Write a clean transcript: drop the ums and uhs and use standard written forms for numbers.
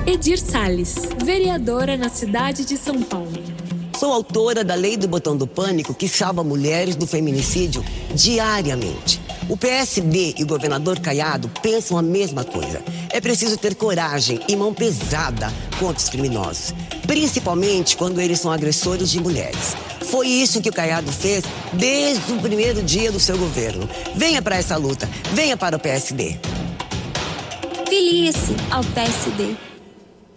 Edir Salles, vereadora na cidade de São Paulo. Sou autora da Lei do Botão do Pânico, que salva mulheres do feminicídio diariamente. O PSD e o governador Caiado pensam a mesma coisa. É preciso ter coragem e mão pesada contra os criminosos, principalmente quando eles são agressores de mulheres. Foi isso que o Caiado fez desde o primeiro dia do seu governo. Venha para essa luta, venha para o PSD. Filie-se ao PSD.